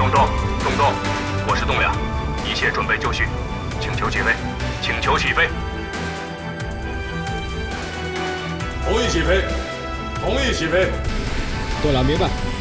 壮壮，动动，我是栋梁，一切准备就绪，请求起飞，请求起飞。 同意起飞，同意起飞。 栋梁明白。